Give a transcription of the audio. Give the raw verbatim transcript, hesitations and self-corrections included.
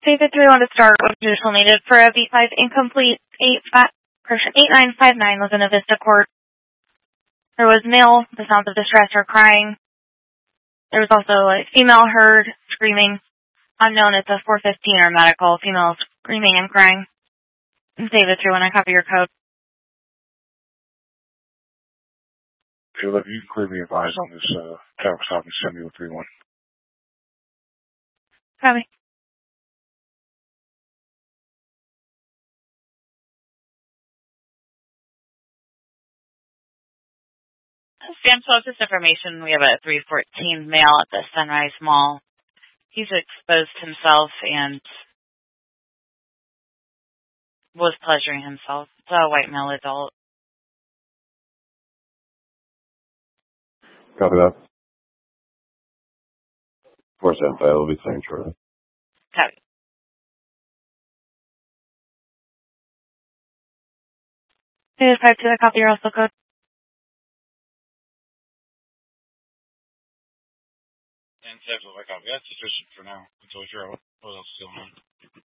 David three one to start with judicial needed for a V five incomplete. eight nine five nine was in a Vista court. There was male, the sounds of distress or crying. There was also a female heard screaming. Unknown, it's a four fifteen or medical. Female screaming and crying. David three one, I copy your code. Caleb, you can clearly advise on this uh, tower stop and send me with three one. Copy. Sam, so this information, we have a three fourteen male at the Sunrise Mall. He's exposed himself and was pleasuring himself. It's a white male adult. Copy that. four seven five will be claimed shortly. Copy. David five two, I copy your also code. And Seven, I copy. That's sufficient for now until we figure out what else is going on.